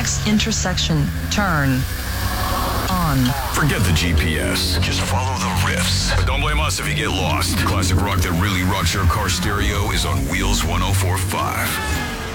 Next intersection, turn on. Forget the GPS. Just follow the riffs. But don't blame us if you get lost. Classic rock that really rocks your car stereo is on Wheels 104.5.